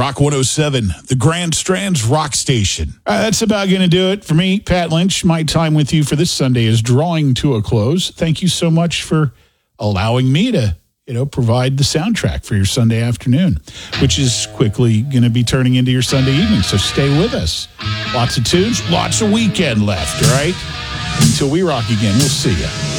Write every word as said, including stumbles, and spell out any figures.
Rock one oh seven, the Grand Strands Rock Station. Uh, that's about going to do it for me, Pat Lynch. My time with you for this Sunday is drawing to a close. Thank you so much for allowing me to, you know, provide the soundtrack for your Sunday afternoon, which is quickly going to be turning into your Sunday evening. So stay with us. Lots of tunes, lots of weekend left, all right? Until we rock again, we'll see you.